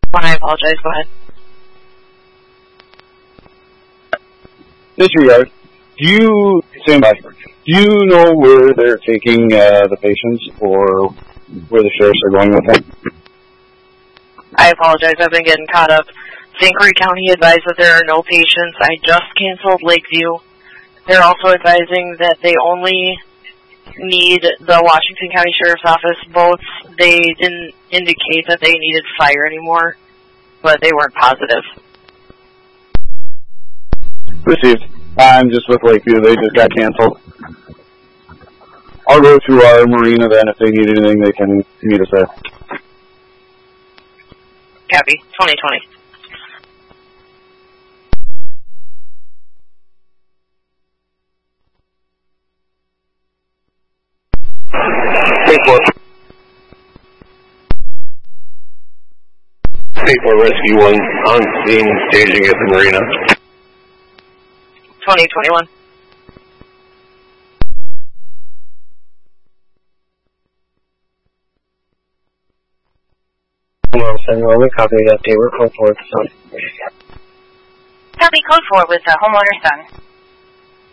I apologize. Go ahead. Disregard. Stand by. Do you know where they're taking the patients, or where the sheriffs are going with them? I apologize. I've been getting caught up. St. Croix County advised that there are no patients. I just canceled Lakeview. They're also advising that they only need the Washington County Sheriff's Office boats. They didn't indicate that they needed fire anymore, but they weren't positive. Received. I'm just with Lakeview. They just got canceled. I'll go to our marina then. If they need anything, they can meet us there. Copy. 2020. State Rescue 1 on scene, staging at the marina. 2021. Hello, 711, copy the update. We're code 4 with the sun. Copy code 4 with the homeowner sun.